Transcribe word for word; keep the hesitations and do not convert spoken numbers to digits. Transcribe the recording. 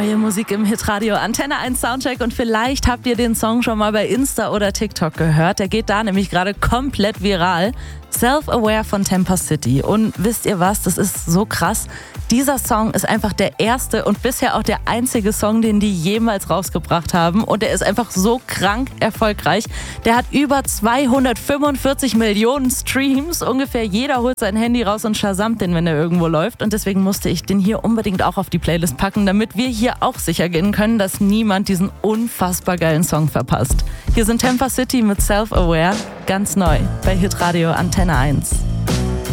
Neue Musik im Hitradio Antenne eins Soundcheck und vielleicht habt ihr den Song schon mal bei Insta oder TikTok gehört. Der geht da nämlich gerade komplett viral. Self-Aware von Temper City. Und wisst ihr was? Das ist so krass. Dieser Song ist einfach der erste und bisher auch der einzige Song, den die jemals rausgebracht haben. Und der ist einfach so krank erfolgreich. Der hat über zweihundertfünfundvierzig Millionen Streams. Ungefähr jeder holt sein Handy raus und shazamt den, wenn er irgendwo läuft. Und deswegen musste ich den hier unbedingt auch auf die Playlist packen, damit wir hier auch sicher gehen können, dass niemand diesen unfassbar geilen Song verpasst. Hier sind Temper City mit Self-Aware, ganz neu bei Hitradio Antenne eins.